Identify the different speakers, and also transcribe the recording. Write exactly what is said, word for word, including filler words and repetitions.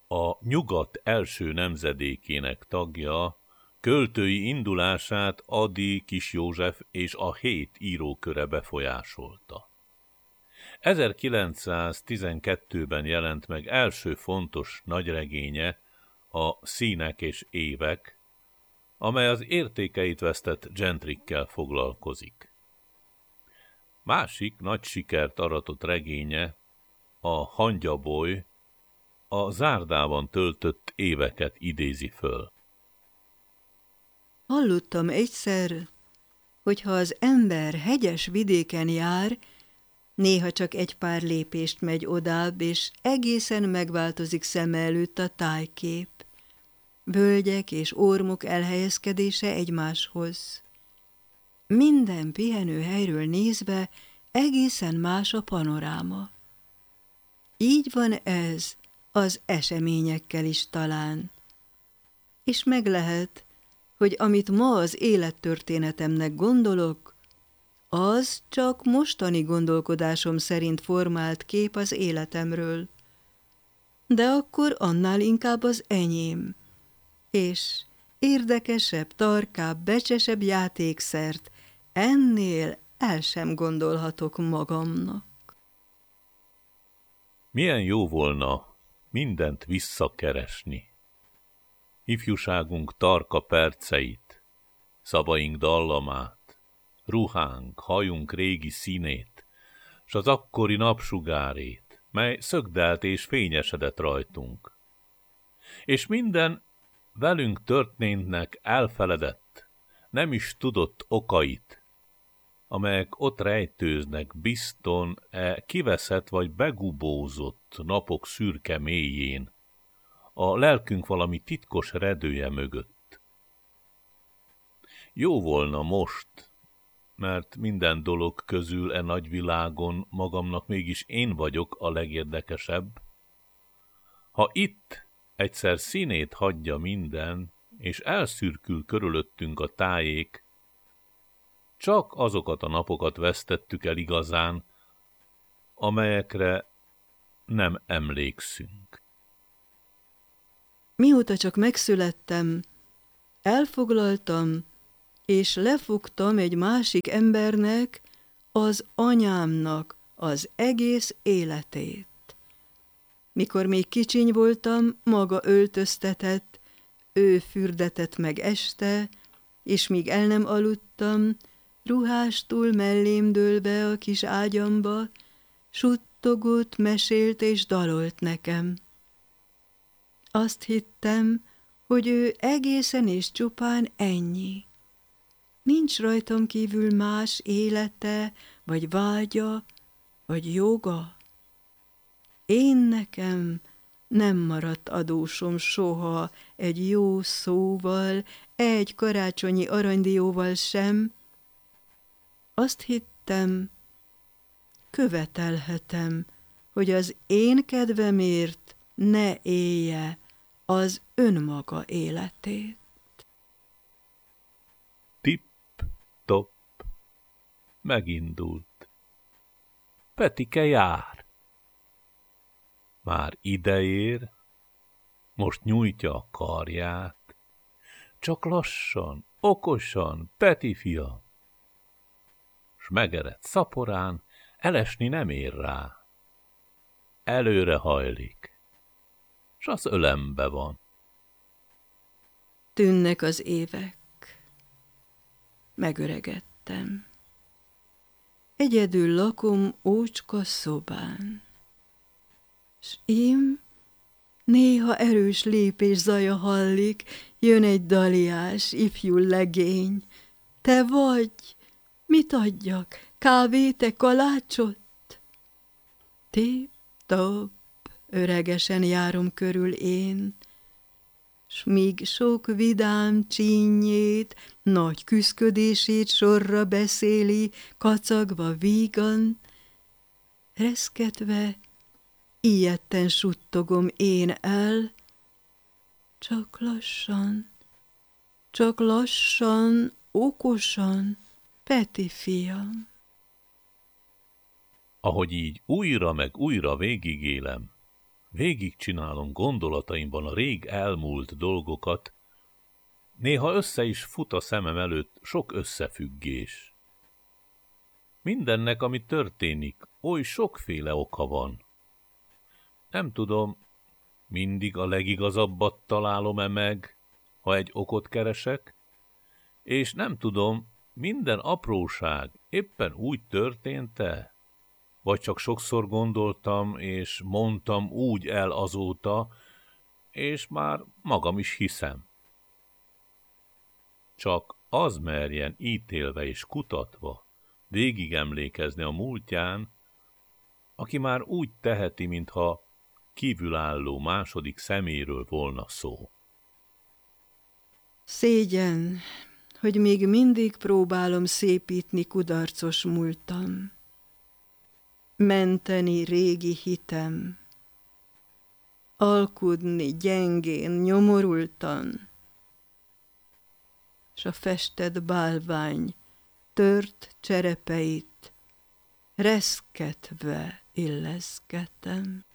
Speaker 1: A nyugat első nemzedékének tagja, költői indulását Ady Kis József és a Hét íróköre befolyásolta. ezerkilencszáztizenkettőben jelent meg első fontos nagyregénye, a Színek és évek, amely az értékeit vesztett gentrikkel foglalkozik. Másik nagy sikert aratott regénye, a Hangyaboly, a zárdában töltött éveket idézi föl.
Speaker 2: Hallottam egyszer, hogy ha az ember hegyes vidéken jár, néha csak egy pár lépést megy odább, és egészen megváltozik szeme előtt a tájkép. Völgyek és ormok elhelyezkedése egymáshoz. Minden pihenőhelyről nézve egészen más a panoráma. Így van ez az eseményekkel is talán. És meg lehet, hogy amit ma az élettörténetemnek gondolok, az csak mostani gondolkodásom szerint formált kép az életemről. De akkor annál inkább az enyém, és érdekesebb, tarkább, becsesebb játékszert ennél el sem gondolhatok magamnak.
Speaker 1: Milyen jó volna mindent visszakeresni. Ifjúságunk tarka perceit, szavaink dallamát, ruhánk, hajunk régi színét, s az akkori napsugárét, mely szögdelt és fényesedett rajtunk. És minden velünk történtnek elfeledett, nem is tudott okait, amelyek ott rejtőznek bizton e kiveszett vagy begubózott napok szürke mélyén, a lelkünk valami titkos redője mögött. Jó volna most, mert minden dolog közül e nagyvilágon magamnak mégis én vagyok a legérdekesebb, ha itt egyszer színét hagyja minden, és elszürkül körülöttünk a tájék, csak azokat a napokat vesztettük el igazán, amelyekre nem emlékszünk.
Speaker 2: Mióta csak megszülettem, elfoglaltam, és lefogtam egy másik embernek, az anyámnak az egész életét. Mikor még kicsiny voltam, maga öltöztetett, ő fürdetett meg este, és míg el nem aludtam, ruhástul mellém dőlve a kis ágyamba, suttogott, mesélt és dalolt nekem. Azt hittem, hogy ő egészen és csupán ennyi. Nincs rajtam kívül más élete, vagy vágya, vagy joga. Én nekem nem maradt adósom soha egy jó szóval, egy karácsonyi aranydióval sem. Azt hittem, követelhetem, hogy az én kedvemért ne élje az önmaga életét.
Speaker 1: Tipp-topp, megindult. Petike jár. Már ideér, most nyújtja a karját. Csak lassan, okosan, Peti fiam. S megerett szaporán, elesni nem ér rá. Előre hajlik, s az ölembe van.
Speaker 2: Tűnnek az évek. Megöregedtem. Egyedül lakom ócska szobán. S ím néha erős lépés zaja hallik, jön egy daliás, ifjú legény. Te vagy, mit adjak, kávét, kalácsot? Tip-top, öregesen járom körül én, s míg sok vidám csínyét, nagy küszködését sorra beszéli, kacagva vígan, reszketve, ijedten suttogom én el, csak lassan, csak lassan, okosan, Peti fiam.
Speaker 1: Ahogy így újra meg újra végigélem, Végigcsinálom gondolataimban a rég elmúlt dolgokat, néha össze is fut a szemem előtt sok összefüggés. Mindennek, ami történik, oly sokféle oka van. Nem tudom, mindig a legigazabbat találom-e meg, ha egy okot keresek, és nem tudom, minden apróság éppen úgy történt-e, vagy csak sokszor gondoltam, és mondtam úgy el azóta, és már magam is hiszem. Csak az merjen ítélve és kutatva végig emlékezni a múltján, aki már úgy teheti, mintha kívülálló második szeméről volna szó.
Speaker 2: Szégyen, hogy még mindig próbálom szépítni kudarcos múltam, menteni régi hitem, alkudni gyengén, nyomorultan, s a festett bálvány tört cserepeit reszketve illeszgetem.